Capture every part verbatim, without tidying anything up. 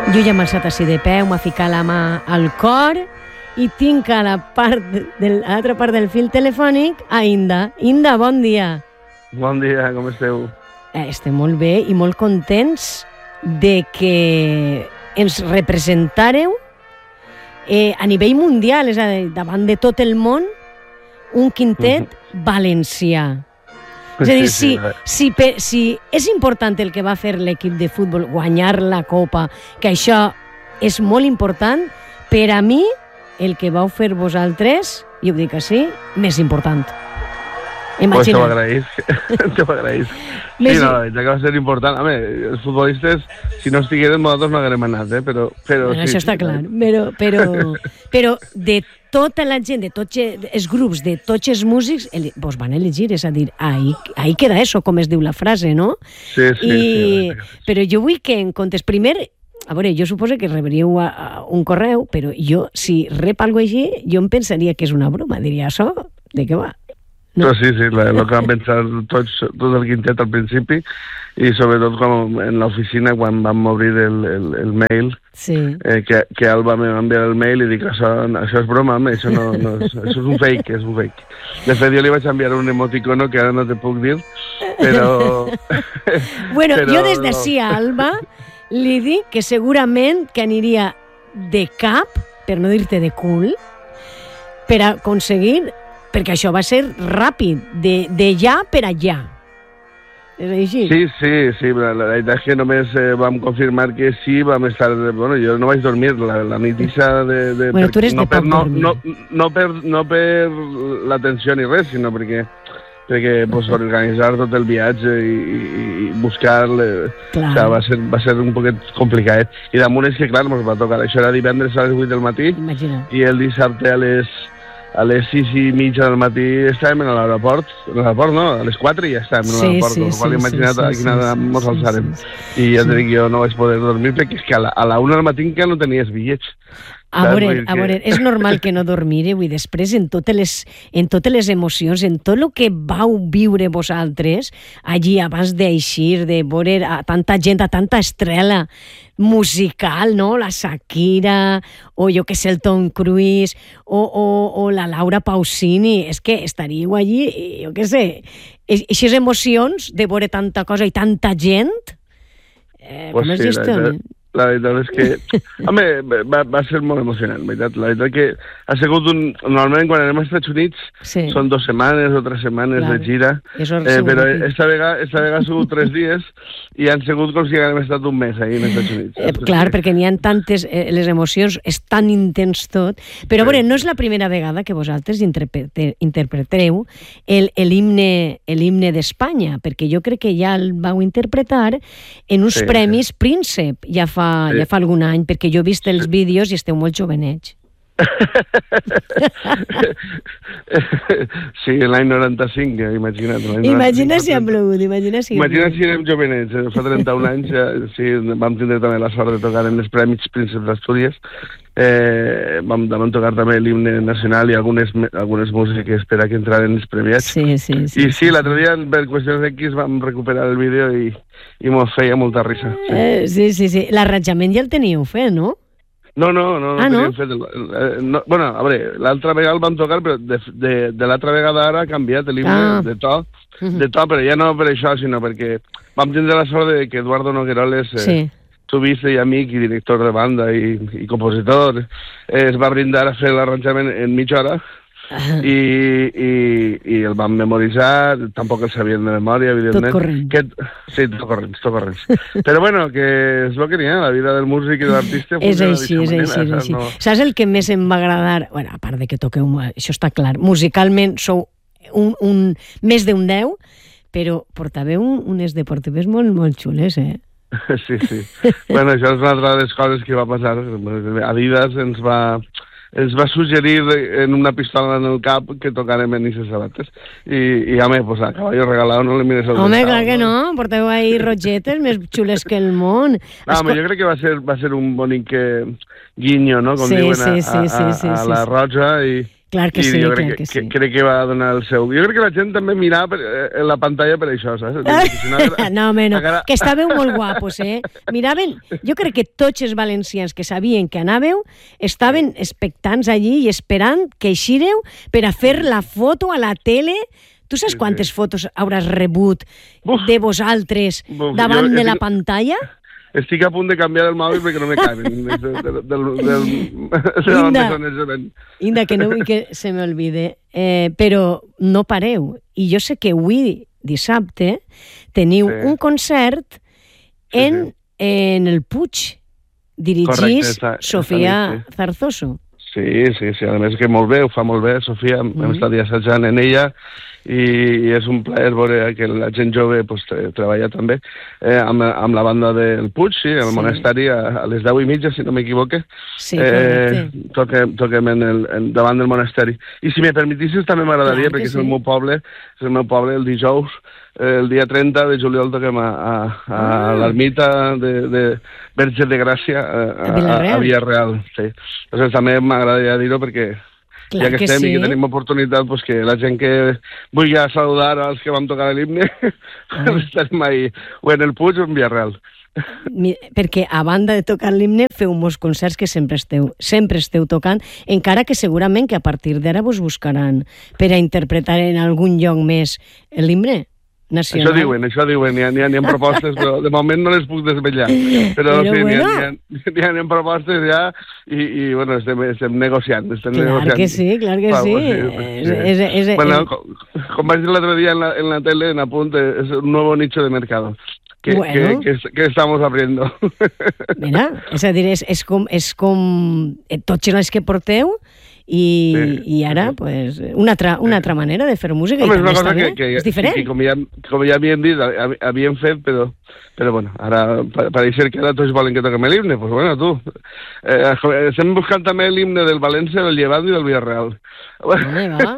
Jo ja m'he alçat així de peu, m'ha ficat la mà al cor i tinc a la part de l'altra part del fil telefònic a Inda. Inda, bon dia. Bon dia, com esteu? Eh, estem molt bé i molt contents de que ens representàreu eh, a nivell mundial, és a dir, davant de tot el món, un quintet uh-huh. valencià. És a dir, si, si, si, si és important el que va fer l'equip de futbol, guanyar la Copa, que això és molt important, per a mi, el que vau fer vosaltres, i ho dic així, més important. Pues te ho agraïs, te ho agraïs. Sí, no, la veritat que va ser important. A veure, els futbolistes, si no estigueren, nosaltres no haguérem anat, eh? Però, però bueno, sí, això està sí, clar. Però, però, però de tota la gent, de tots els grups, de tots els músics, el, vos van elegir, és a dir, ahí, ahí queda eso, com es diu la frase, no? Sí, sí. I, sí però jo vull que en comptes, primer, a veure, jo suposo que rebríeu a, a un correu, però jo, si rep alguna cosa així, jo em pensaria que és una broma, diria, això, de què va? No. Però sí, sí, el que vam pensar tots, tot el quintet al principi i sobretot com en l'oficina quan vam obrir el, el, el mail sí. eh, que, que Alba me va enviar el mail i dic, això, això és broma, home, això, no, no és, això és un fake, és un fake. De fet, jo li vaig enviar un emoticono que ara no te puc dir, però... bueno, però, jo des d'ací a Alba li dic que segurament que aniria de cap, per no dir-te de cul, per aconseguir... perquè això va ser ràpid, de, de ja per allà. És així? Sí, sí, sí, la, la veritat és que només eh, vam confirmar que sí, vam estar... Bueno, jo no vaig dormir la, la nitixa de... de bueno, tu eres no de per, poc no, dormir. No, no, per, no per la tensió ni res, sinó perquè, perquè pues, organitzar tot el viatge i, i, i buscar... Le, o sea, va, ser, va ser un poquet complicat. I damunt és que, clar, ens va tocar. Això era divendres a les vuit del matí. Imagina. I el dissabte a les... A les sis i mitja del matí estàvem en l'aeroport, a l'aeroport no, a les quatre ja estàvem en l'aeroport, sí, sí, sí, imagina't sí, sí, a quina hora sí, mos alçarem. Sí, sí. I ja sí. dic, jo no vaig poder dormir perquè és que a la, a la una del matí encara no tenies bitllets. A veure, a veure, és normal que no dormireu i després en totes les, en totes les emocions, en tot el que vau viure vosaltres allí abans d'eixir, de veure a tanta gent, a tanta estrela musical, no? La Shakira, o jo que sé, el Tom Cruise, o, o, o la Laura Pausini. És que estaríeu allí, jo que sé, aquestes emocions de veure tanta cosa i tanta gent, eh, pues com es sí, gestionen? La veritat és que... Home, va, va ser molt emocionant, la veritat. La veritat que ha sigut un... Normalment, quan anem als Estats Units, sí. són dues setmanes o tres setmanes clar. de gira, eh, però esta vegada, esta vegada ha sigut tres dies i han sigut com si haguem estat un mes ahí als Estats Units. Eh, clar, sí. perquè n'hi ha tantes... Eh, les emocions, és tan intens tot. Però, a veure, no és la primera vegada que vosaltres interprete, interpretreu l'himne d'Espanya, perquè jo crec que ja el vau interpretar en uns sí, premis sí. Príncep, ja fa Fa, sí. ja fa algun any, perquè jo he vist els vídeos i esteu molt jovenets. Sí, l'any noranta-cinc, imagina't. Imagina si han plogut, imagina si... Imagina si érem jovenets, fa trenta-un anys, ja, sí, vam tindre també la sort de tocar en els Premis Príncep d'Astúries, eh, vam, vam tocar també l'himne nacional i algunes, algunes músiques per a que entraren els premiats. Sí, sí, sí. I sí, sí l'altre dia, per qüestions d'X, vam recuperar el vídeo i, i mos feia molta risa. Sí, eh, sí, sí, sí. L'arranjament ja el teníeu fet, no? No, no, no, no ah, teníem no? fet... El, eh, no, bueno, a veure, l'altra vegada el vam tocar, però de, de, de l'altra vegada ara ha canviat l'himne ah. de to, de to, però ja no per això, sinó perquè vam tindre la sort de que Eduardo Nogueroles, eh, sí. tu viste i amic i director de banda i, i compositor, eh, es va brindar a fer l'arranjament en mitja hora, Uh-huh. I, i, i el vam memoritzar, tampoc el sabien de memòria, evidentment. Tot corrent. Que, sí, tot corrent, tot corrent. Però bueno, que és el que n'hi ha, la vida del músic i de l'artista. És així, és així, és així. No... Saps el que més em va agradar? Bueno, a part de que toqueu, això està clar, musicalment sou un, un, més d'un deu, però portaveu un, unes deportives molt, molt xules, eh? Sí, sí. Bueno, això és una altra de les coses que va passar. Adidas ens va... ens va suggerir en una pistola en el cap que tocarem en aquestes sabates. I, i home, pues a caballo regalado no le mires el Home, clar que no, porteu ahí rogetes més xules que el món. No, Esco... jo crec que va ser, va ser un bonic guinyo, no? Com sí, diuen a, sí, sí, a, sí, sí, a, a sí, la sí. Roja i... Clar que I sí, jo clar crec que, que sí. crec que va donar el seu... Jo crec que la gent també mirava per, eh, la pantalla per això, saps? Si no, era... No, home, no, Encara... que estàveu molt guapos, eh? Miraven, jo crec que tots els valencians que sabien que anàveu estaven expectants allí i esperant que eixíreu per a fer la foto a la tele. Tu saps Sí, quantes sí. fotos hauràs rebut Uf. de vosaltres Uf, davant jo de la estic- pantalla? Estic a punt de canviar el mòbil perquè no me caben. Del, del, del, del, del Inda. mesonejament. Inda, que no vull que se m'olvide, eh, però no pareu. I jo sé que avui, dissabte, teniu Sí. un concert Sí, en, sí. en el Puig, dirigís Correcte, esta- esta Sofia nit, sí. Zarzoso. Sí, sí, sí, a més que molt bé, ho fa molt bé, Sofia, mm. hem estat ja assajant en ella i, i és un plaer veure que la gent jove pues, tre- treballa també eh, amb, amb la banda del Puig, sí, al Sí. monasteri a, a les deu i mitja, si no m'equivoque. Sí, correcte. eh, toquem, toquem en el, en, davant del monasteri. I si me permetissis també m'agradaria, Clar que perquè és sí. el meu poble, és el meu poble, el dijous, eh, el dia trenta de juliol toquem a, a, a Ah. l'ermita de, de Verge de Gràcia a, A Vila-real. a Villarreal, sí. Llavors també m'agradaria dir-ho perquè Clar ja que, que estem sí. i que tenim oportunitat, pues, que la gent que vulgui saludar als que vam tocar l'himne, Ah. estarem ahí, o en el Puig o en Villarreal. Mi- perquè a banda de tocar l'himne feu molts concerts que sempre esteu, sempre esteu tocant, encara que segurament que a partir d'ara vos buscaran per a interpretar en algun lloc més l'himne nacional. Això diuen, això diuen, n'hi ha, n'hi ha, n'hi ha propostes, però de moment no les puc desvetllar. Però, Però sí, n'hi bueno. ha, n'hi ha, n'hi ha, n'hi ha propostes ja i, i bueno, estem, estem negociant. Estem Clar negociant. que sí, clar que Clar, sí. pues És- és- és- bueno, és- com, com vaig dir l'altre dia en la, en la tele, en Apunt, es un nuevo nicho de mercado. Que, Bueno. que, que, que estamos abriendo. Mira, és a dir, és, és com, és com eh, tots els que porteu i, Sí. i ara, pues, una altra, una altra manera de fer música. Home, I és una també cosa està que, bé, que, és diferent. que com, ja, com ja havíem dit, hav- havíem fet, però, però bueno, ara pa- pareix ser que ara tots volen que toquem l'himne, doncs pues bueno, tu. Eh, estem buscant també l'himne del València, del Llevant i del Villarreal. Home, va.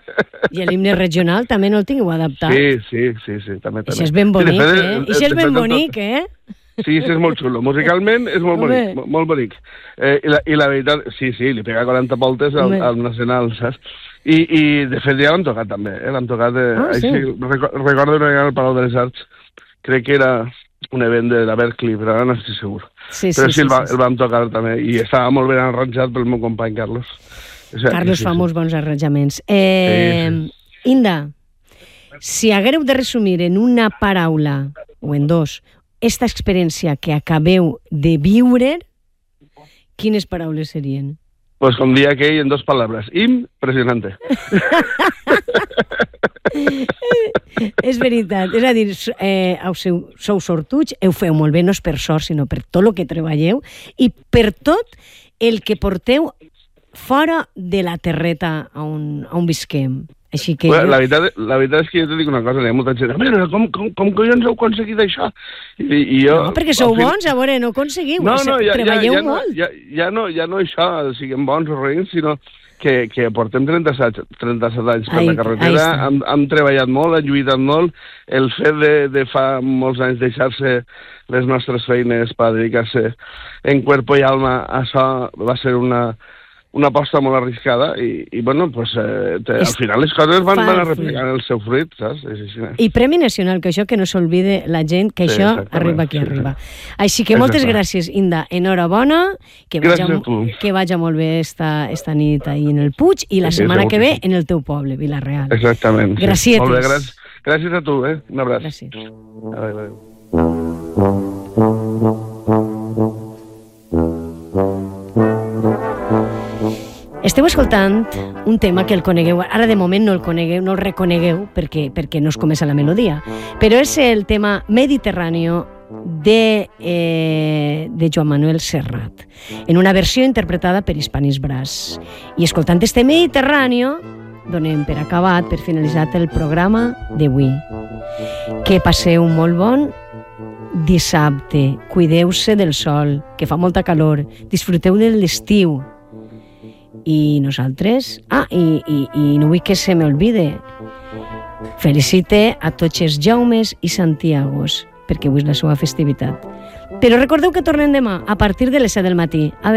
I l'himne regional també no el tingueu adaptat. Sí, sí, sí, sí, també. també. Això és ben Sí, de bonic, fet, eh? de- Això és de ben fet, bonic, eh? Sí, sí, és molt xulo. Musicalment és molt Home. bonic, mo- molt bonic. Eh, i, la, I la veritat, sí, sí, li pega quaranta voltes al, Home. al Nacional, saps? I, I, de fet, ja l'han tocat també, eh? L'han tocat, eh, Ah, sí? així, reco- recordo una vegada al Palau de les Arts, crec que era un event de la Berkeley, però ara no estic segur. Sí, Però sí, sí, el, va, sí, sí. el vam tocar també, i estava molt ben arranjat pel meu company Carlos. O sigui, Carlos sí, fa sí. molts bons arranjaments. Eh, Sí, Inda, si haguéreu de resumir en una paraula, o en dos, esta experiència que acabeu de viure, quines paraules serien? Pues com dia aquell, en dos paraules, impressionante. És veritat, és a dir, eh, sou, sou sortuts, heu feu molt bé, no és per sort, sinó per tot el que treballeu i per tot el que porteu fora de la terreta on, on visquem. Així que Bueno, jo... la, veritat, la veritat és que jo te dic una cosa, hi ha molta gent, mira, com, com, com collons heu aconseguit això? I, i jo, No, perquè sou al fin- bons, a veure, no aconseguiu, No, no, ja, ja, treballeu ja, no, molt. ja, ja, no, ja no això, siguem bons o res, sinó que, que portem trenta-set, trenta-set anys per Ai, la carretera, ai, hem, hem treballat molt, hem lluitat molt, el fet de, de fa molts anys deixar-se les nostres feines per dedicar-se en cuerpo i alma a això va ser una, una aposta molt arriscada i, i bueno, pues, eh, te, És- al final les coses van, fa van a el replicar el seu fruit, saps? És així. I Premi Nacional, que això que no s'olvide la gent, que Sí, això exactament, arriba qui sí, arriba. Així que moltes Exacte. gràcies, Inda. Enhorabona, que Gràcies vaja, a tu. que vaja molt bé esta, esta nit ahí en el Puig i la Sí, setmana segur que que ve sí. en el teu poble, Vila-real. Exactament. sí. Gracietes. Molt bé, gràcies, gràcies a tu, eh? Un abraç. Gràcies. Adéu, adéu. Esteu escoltant un tema que el conegueu, ara de moment no el conegueu, no el reconegueu perquè, perquè no es comença la melodia, però és el tema Mediterráneo de, eh, de Joan Manuel Serrat, en una versió interpretada per Hispanis Brass. I escoltant este Mediterráneo, donem per acabat, per finalitzat el programa d'avui. Que passeu un molt bon dissabte, cuideu-se del sol, que fa molta calor, disfruteu de l'estiu. I nosaltres... Ah, i, i, i no vull que se m'olvide. Felicite a tots els Jaumes i Santiagos, perquè avui és la seva festivitat. Però recordeu que tornem demà a partir de les set del matí. Adéu.